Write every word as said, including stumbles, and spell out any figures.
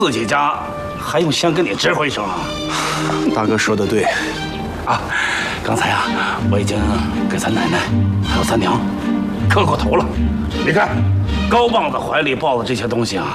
自己家还用先跟你知会一声啊？ 大哥说的对， 啊，刚才啊，我已经给咱奶奶还有咱娘磕过头了。你看，高棒子怀里抱的这些东西啊，